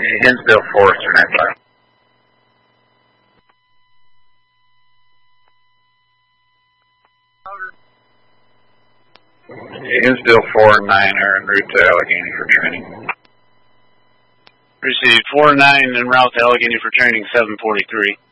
Hinsdale Forest or 95. Hinsdale 4-9 are en route to Allegheny for training. Received 4-9 en route to Allegheny for training, 743.